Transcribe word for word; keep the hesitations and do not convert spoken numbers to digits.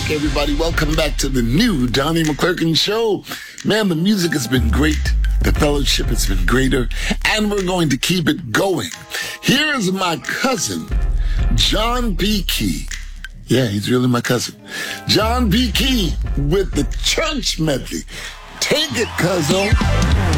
back, everybody. Welcome back to the new Donnie McClurkin Show. Man, the music has been great. The fellowship has been greater. And we're going to keep it going. Here's my cousin, John P. Key. Yeah, he's really my cousin. John P. Key with the church medley. Take it, cuzzo.